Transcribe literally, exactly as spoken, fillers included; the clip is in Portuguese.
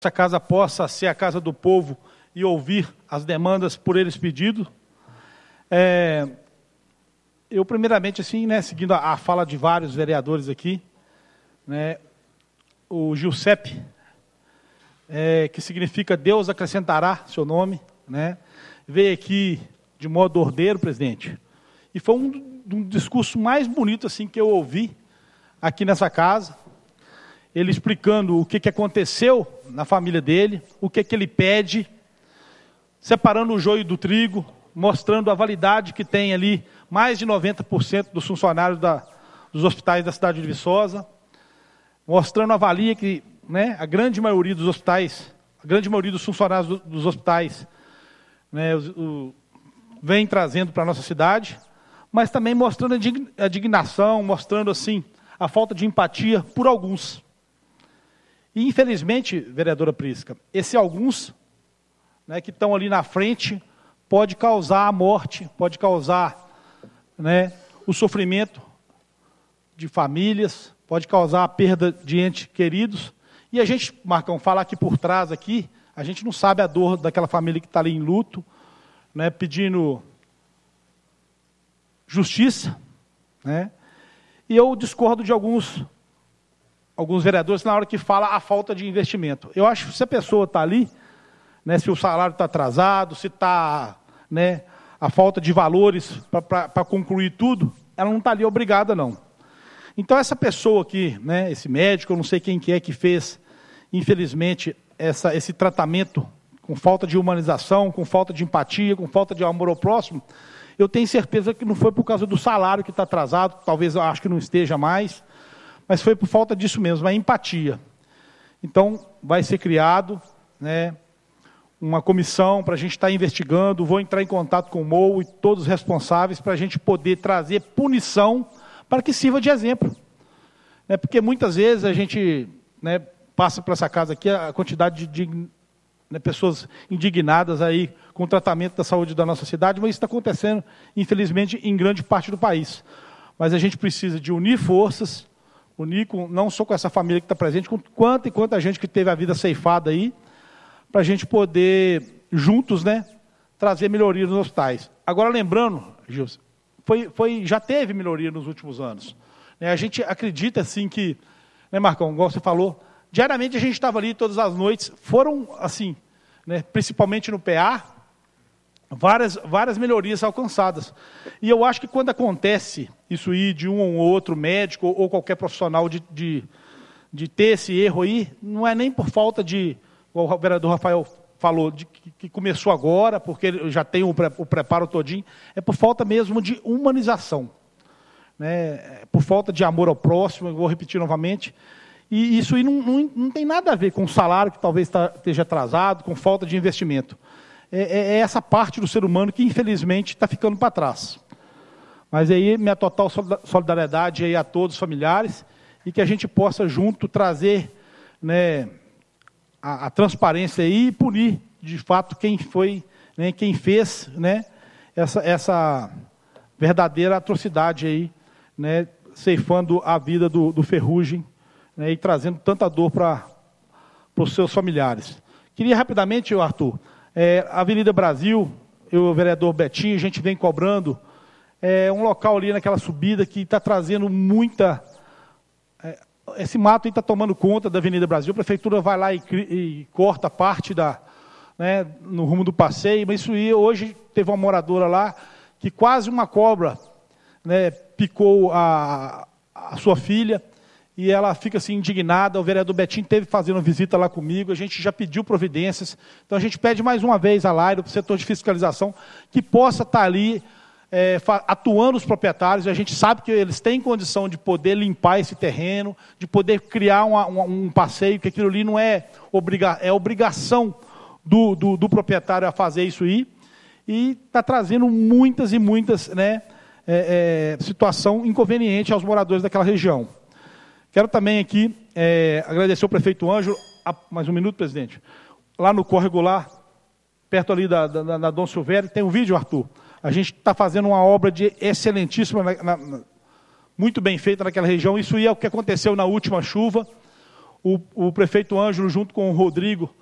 essa casa possa ser a casa do povo e ouvir as demandas por eles pedido. É, eu, primeiramente, assim, né, seguindo a, a fala de vários vereadores aqui, né, o Giuseppe, é, que significa Deus acrescentará seu nome, né, veio aqui de modo ordeiro, presidente, e foi um, um discurso mais bonito assim, que eu ouvi aqui nessa casa, ele explicando o que, que aconteceu na família dele, o que, que ele pede, separando o joio do trigo, mostrando a validade que tem ali mais de noventa por cento dos funcionários da, dos hospitais da cidade de Viçosa, mostrando a valia que, né, a grande maioria dos hospitais, a grande maioria dos funcionários do, dos hospitais, né, o, o, vem trazendo para a nossa cidade, mas também mostrando a indignação, mostrando assim a falta de empatia por alguns. E, infelizmente, vereadora Prisca, esse alguns, né, que estão ali na frente, pode causar a morte, pode causar, né, o sofrimento de famílias, pode causar a perda de entes queridos. E a gente, Marcão, fala aqui por trás, aqui, a gente não sabe a dor daquela família que está ali em luto, né, pedindo justiça, né? E eu discordo de alguns, alguns vereadores na hora que fala a falta de investimento. Eu acho que se a pessoa está ali, né, se o salário está atrasado, se está, né, a falta de valores para concluir tudo, ela não está ali obrigada, não. Então, essa pessoa aqui, né, esse médico, eu não sei quem que é que fez, infelizmente, essa, esse tratamento com falta de humanização, com falta de empatia, com falta de amor ao próximo, eu tenho certeza que não foi por causa do salário que está atrasado, talvez eu acho que não esteja mais, mas foi por falta disso mesmo, a empatia. Então, vai ser criado, né, uma comissão para a gente estar investigando, vou entrar em contato com o M O U e todos os responsáveis para a gente poder trazer punição para que sirva de exemplo. Né, porque muitas vezes a gente, né, passa por essa casa aqui a quantidade de, de né, pessoas indignadas aí com o tratamento da saúde da nossa cidade, mas isso está acontecendo, infelizmente, em grande parte do país. Mas a gente precisa de unir forças, unir com, não só com essa família que está presente, com quanta e quanta gente que teve a vida ceifada aí, para a gente poder, juntos, né, trazer melhoria nos hospitais. Agora, lembrando, Gilson, foi, foi, já teve melhoria nos últimos anos. Né, a gente acredita, assim, que, né, Marcão, igual você falou, diariamente a gente estava ali todas as noites, foram, assim, né, principalmente no P A, várias, várias melhorias alcançadas. E eu acho que quando acontece isso aí, de um ou outro médico ou qualquer profissional de, de, de ter esse erro aí, não é nem por falta de, o vereador Rafael falou, de que, que começou agora, porque ele já tem o, pre, o preparo todinho, é por falta mesmo de humanização, né, por falta de amor ao próximo, eu vou repetir novamente. E isso aí não, não, não tem nada a ver com o salário que talvez tá, esteja atrasado, com falta de investimento. É, é, é essa parte do ser humano que, infelizmente, está ficando para trás. Mas aí, minha total solidariedade aí a todos os familiares e que a gente possa, junto, trazer, né, a, a transparência aí e punir, de fato, quem foi, né, quem fez, né, essa, essa verdadeira atrocidade aí, né, ceifando a vida do, do Ferrugem, né, e trazendo tanta dor para os seus familiares. Queria rapidamente, Arthur, é, a Avenida Brasil, eu, o vereador Betinho, a gente vem cobrando, é um local ali naquela subida que está trazendo muita... É, esse mato está tomando conta da Avenida Brasil, a prefeitura vai lá e, e corta parte da, né, no rumo do passeio, mas isso aí, hoje teve uma moradora lá que quase uma cobra, né, picou a, a sua filha, e ela fica assim indignada. O vereador Betinho teve fazendo uma visita lá comigo, a gente já pediu providências, então a gente pede mais uma vez a Lairo, para o setor de fiscalização, que possa estar ali é, atuando os proprietários. A gente sabe que eles têm condição de poder limpar esse terreno, de poder criar uma, uma, um passeio, que aquilo ali não é, obriga, é obrigação do, do, do proprietário a fazer isso aí, e está trazendo muitas e muitas, né, é, é, situação inconveniente aos moradores daquela região. Quero também aqui é, agradecer ao prefeito Ângelo, a, mais um minuto, presidente, lá no córrego lá, perto ali da, da, da Dom Silvério, tem um vídeo, Arthur, a gente está fazendo uma obra de excelentíssima, na, na, muito bem feita naquela região, isso é o que aconteceu na última chuva, o, o prefeito Ângelo, junto com o Rodrigo,